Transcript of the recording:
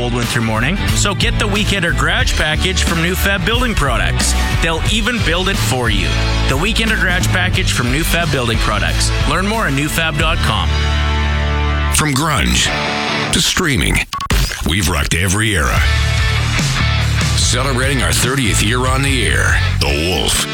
cold winter morning. So get the Weekender Garage Package from New Fab Building Products. They'll even build it for you. The Weekender Garage Package from New Fab Building Products. Learn more at newfab.com. From grunge to streaming, we've rocked every era. Celebrating our 30th year on the air, The Wolf.